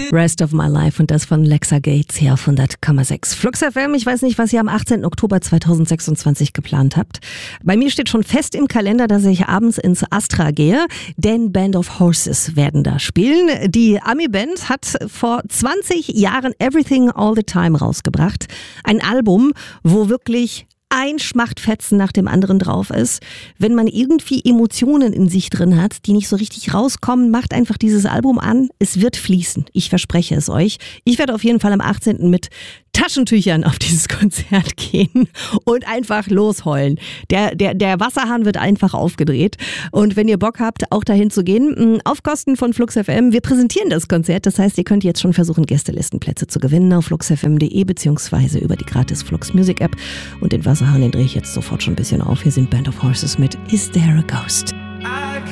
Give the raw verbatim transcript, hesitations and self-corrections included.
Rest of My Life und das von Lexa Gates hier auf hundert Komma sechs. Flux F M, ich weiß nicht, was ihr am achtzehnten Oktober zweitausendsechsundzwanzig geplant habt. Bei mir steht schon fest im Kalender, dass ich abends ins Astra gehe, denn Band of Horses werden da spielen. Die Ami-Band hat vor zwanzig Jahren Everything All the Time rausgebracht. Ein Album, wo wirklich ein Schmachtfetzen nach dem anderen drauf ist. Wenn man irgendwie Emotionen in sich drin hat, die nicht so richtig rauskommen, macht einfach dieses Album an. Es wird fließen. Ich verspreche es euch. Ich werde auf jeden Fall am achtzehnten mit Taschentüchern auf dieses Konzert gehen und einfach losheulen. Der, der, der Wasserhahn wird einfach aufgedreht. Und wenn ihr Bock habt, auch dahin zu gehen, auf Kosten von Flux F M, wir präsentieren das Konzert. Das heißt, ihr könnt jetzt schon versuchen, Gästelistenplätze zu gewinnen auf flux f m punkt d e beziehungsweise über die gratis Flux Music App. Und den Wasserhahn, den drehe ich jetzt sofort schon ein bisschen auf. Hier sind Band of Horses mit Is There a Ghost?